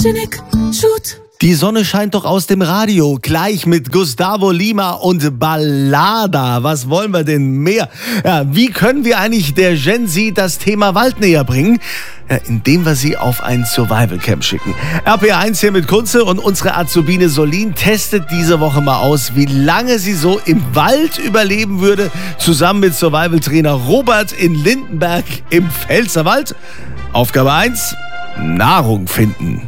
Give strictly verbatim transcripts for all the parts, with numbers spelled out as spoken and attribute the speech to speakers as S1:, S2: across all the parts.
S1: Photogenic, shoot.
S2: Die Sonne scheint doch aus dem Radio, gleich mit Gustavo Lima und Ballada. Was wollen wir denn mehr? Ja, wie können wir eigentlich der Gen Z das Thema Wald näher bringen? Ja, indem wir sie auf ein Survival-Camp schicken. R P R eins hier mit Kunze und unsere Azubine Solin testet diese Woche mal aus, wie lange sie so im Wald überleben würde, zusammen mit Survival-Trainer Robert in Lindenberg im Pfälzerwald. Aufgabe eins, Nahrung finden.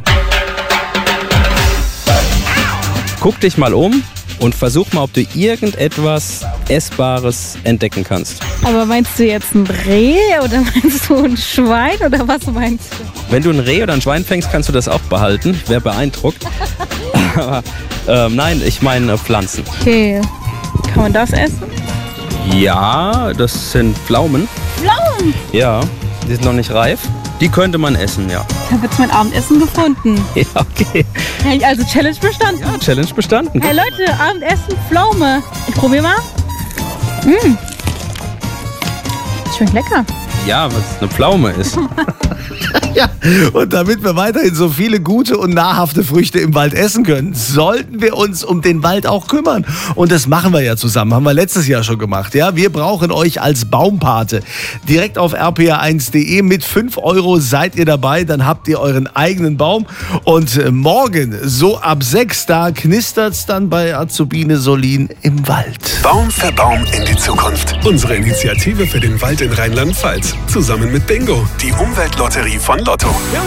S3: Guck dich mal um und versuch mal, ob du irgendetwas Essbares entdecken kannst.
S4: Aber meinst du jetzt ein Reh oder meinst du ein Schwein oder was meinst du?
S3: Wenn du ein Reh oder ein Schwein fängst, kannst du das auch behalten. Ich wäre beeindruckt. Aber ähm, nein, ich meine Pflanzen.
S4: Okay, kann man das essen?
S3: Ja, das sind Pflaumen.
S4: Pflaumen?
S3: Ja, die sind noch nicht reif. Die könnte man essen, ja.
S4: Ich habe jetzt mein Abendessen gefunden.
S3: Ja, okay.
S4: Also Challenge bestanden.
S3: Ja, Challenge bestanden.
S4: Hey Leute, Abendessen, Pflaume. Ich probiere mal. Mmh. Schmeckt lecker.
S3: Ja, was eine Pflaume ist.
S2: Ja, und damit wir weiterhin so viele gute und nahrhafte Früchte im Wald essen können, sollten wir uns um den Wald auch kümmern. Und das machen wir ja zusammen, haben wir letztes Jahr schon gemacht. Ja, wir brauchen euch als Baumpate. Direkt auf r p r eins punkt d e mit fünf Euro seid ihr dabei, dann habt ihr euren eigenen Baum. Und morgen, so ab sechs, da knistert's dann bei Azubine Solin im Wald.
S5: Baum für Baum in die Zukunft. Unsere Initiative für den Wald in Rheinland-Pfalz. Zusammen mit Bingo, die Umweltlotterie von Lotto.